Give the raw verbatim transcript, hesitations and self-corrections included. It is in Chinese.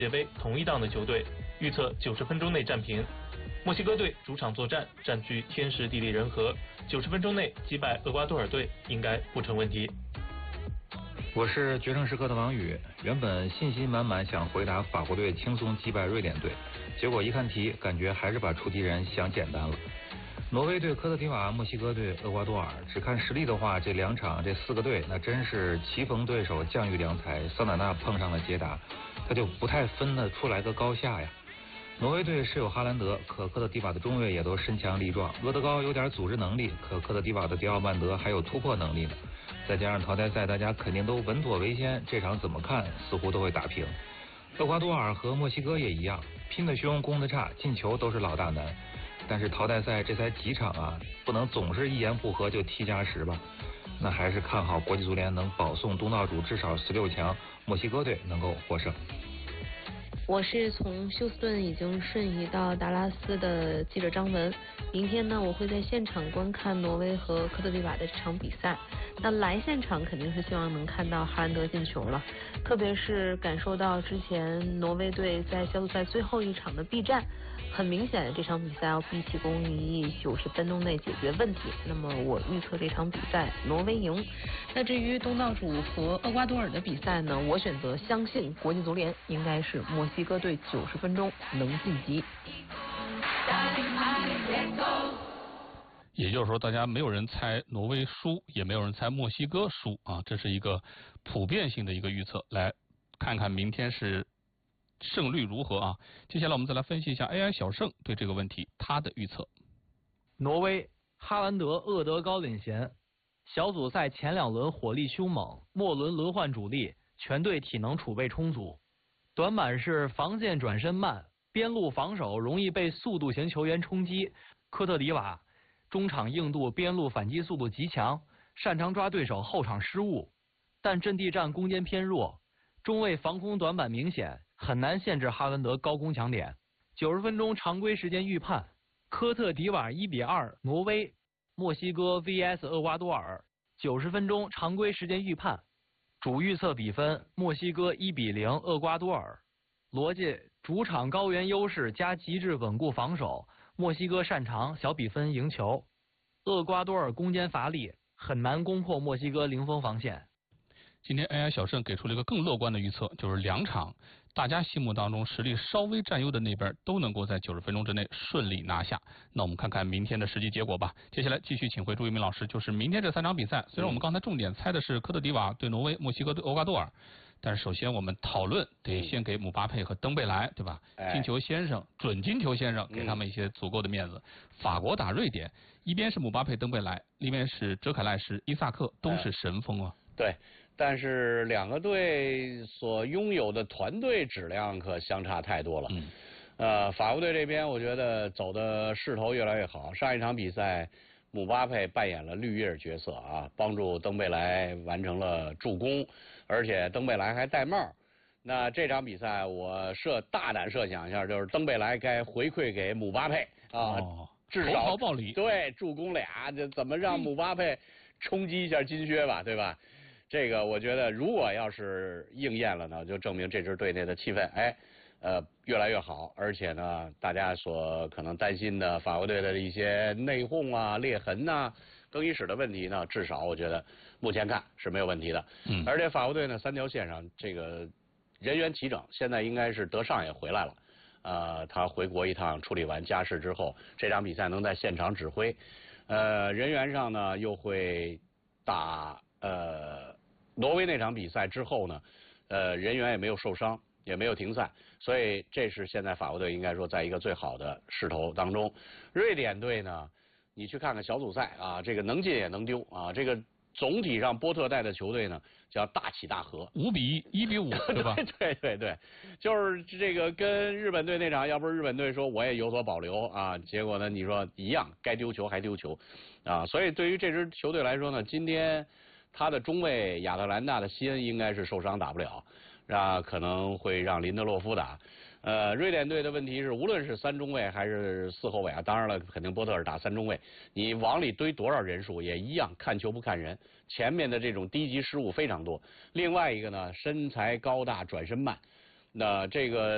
界杯同一档的球队，预测九十分钟内战平。墨西哥队主场作战，占据天时地利人和，九十分钟内击败厄瓜多尔队应该不成问题。 我是决胜时刻的王宇，原本信心满满想回答法国队轻松击败瑞典队，结果一看题，感觉还是把出题人想简单了。挪威对科特迪瓦，墨西哥对厄瓜多尔，只看实力的话，这两场这四个队那真是棋逢对手，将遇良才。桑塔纳碰上了捷达，他就不太分得出来个高下呀。挪威队是有哈兰德，可科特迪瓦的中卫也都身强力壮，厄德高有点组织能力，可科特迪瓦的迪奥曼德还有突破能力呢。再加上淘汰赛大家肯定都稳妥为先，这场怎么看似乎都会打平。厄瓜多尔和墨西哥也一样，拼得凶攻得差，进球都是老大难。但是淘汰赛这才几场啊，不能总是一言不合就踢加时吧。那还是看好国际足联能保送东道主至少十六强，墨西哥队能够获胜。 我是从休斯顿已经瞬移到达拉斯的记者张文，明天呢我会在现场观看挪威和科特迪瓦的这场比赛。那来现场肯定是希望能看到哈兰德进球了，特别是感受到之前挪威队在小组赛最后一场的避战，很明显这场比赛要毕其功于一，九十分钟内解决问题。那么我预测这场比赛挪威赢。那至于东道主和厄瓜多尔的比赛呢，我选择相信国际足联应该是墨西哥队九十分钟能晋级。 也就是说，大家没有人猜挪威输，也没有人猜墨西哥输啊，这是一个普遍性的一个预测。来看看明天是胜率如何啊？接下来我们再来分析一下 A I 小胜对这个问题他的预测。 挪威哈兰德、厄德高领衔，小组赛前两轮火力凶猛，末轮轮换主力，全队体能储备充足。短板是防线转身慢，边路防守容易被速度型球员冲击。科特迪瓦中场硬度，边路反击速度极强，擅长抓对手后场失误，但阵地战攻坚偏弱，中卫防空短板明显，很难限制哈兰德高攻强点。九十分钟常规时间预判，科特迪瓦一比二挪威，墨西哥 V S 厄瓜多尔。九十分钟常规时间预判，主预测比分墨西哥一比零厄瓜多尔。逻辑：主场高原优势加极致稳固防守，墨西哥擅长小比分赢球，厄瓜多尔攻坚乏力，很难攻破墨西哥零封防线。 今天 A I 小胜给出了一个更乐观的预测，就是两场大家心目当中实力稍微占优的那边都能够在九十分钟之内顺利拿下。那我们看看明天的实际结果吧。接下来继续请回朱一鸣老师，就是明天这三场比赛，虽然我们刚才重点猜的是科特迪瓦对挪威，墨西哥对厄瓜多尔，但是首先我们讨论得先给姆巴佩和登贝莱，对吧？ 哎、 金球先生、准金球先生，给他们一些足够的面子。嗯、法国打瑞典，一边是姆巴佩、登贝莱，另一边是哲凯赖什、伊萨克，都是神锋啊。 哎、对。但是两个队所拥有的团队质量可相差太多了。 嗯， 呃，法国队这边我觉得走的势头越来越好。上一场比赛，姆巴佩扮演了绿叶角色啊，帮助登贝莱完成了助攻，而且登贝莱还戴帽。那这场比赛我设大胆设想一下，就是登贝莱该回馈给姆巴佩啊， 哦、 至少投桃报李， 对，助攻俩，这怎么让姆巴佩冲击一下金靴吧，对吧？这个我觉得，如果要是应验了呢，就证明这支队内的气氛，哎，呃，越来越好。而且呢，大家所可能担心的法国队的一些内讧啊、裂痕呐、啊、更衣室的问题呢，至少我觉得目前看是没有问题的。 嗯。 而且法国队呢，三条线上这个人员齐整，现在应该是德尚也回来了。呃，他回国一趟处理完家事之后，这场比赛能在现场指挥。呃，人员上呢又会打呃。挪威那场比赛之后呢，呃，人员也没有受伤，也没有停赛，所以这是现在法国队应该说在一个最好的势头当中。瑞典队呢，你去看看小组赛啊，这个能进也能丢啊，这个总体上波特带的球队呢叫大起大合， 五比一，一比五，对吧？ 对对对，就是这个跟日本队那场，要不是日本队说我也有所保留啊，结果呢你说一样，该丢球还丢球啊，所以对于这支球队来说呢，今天。他的中卫亚特兰大的西恩应该是受伤打不了，啊，可能会让林德洛夫打。呃，瑞典队的问题是，无论是三中卫还是四后卫啊，当然了，肯定波特尔打三中卫，你往里堆多少人数也一样，看球不看人。前面的这种低级失误非常多。另外一个呢，身材高大，转身慢，那这个。